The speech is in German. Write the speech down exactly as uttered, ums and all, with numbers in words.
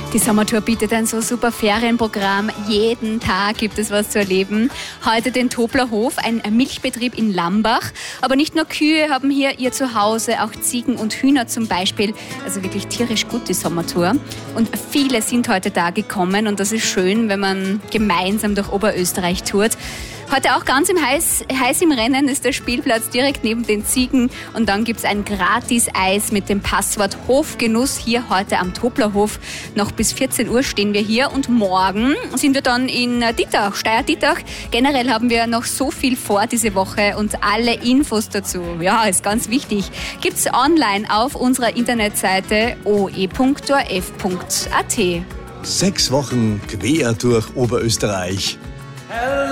Die Sommertour bietet ein so super Ferienprogramm. Jeden Tag gibt es was zu erleben. Heute den Toblerhof, ein Milchbetrieb in Lambach. Aber nicht nur Kühe haben hier ihr Zuhause, auch Ziegen und Hühner zum Beispiel. Also wirklich tierisch gut, die Sommertour. Und viele sind heute da gekommen und das ist schön, wenn man gemeinsam durch Oberösterreich tourt. Heute auch ganz im heiß, heiß im Rennen ist der Spielplatz direkt neben den Ziegen. Und dann gibt es ein Gratis-Eis mit dem Passwort Hofgenuss hier heute am Toblerhof. Noch bis vierzehn Uhr stehen wir hier und morgen sind wir dann in Dittach, Steyr-Dittach. Generell haben wir noch so viel vor diese Woche und alle Infos dazu, ja, ist ganz wichtig, gibt's online auf unserer Internetseite o e punkt o r f punkt a t. Sechs Wochen quer durch Oberösterreich.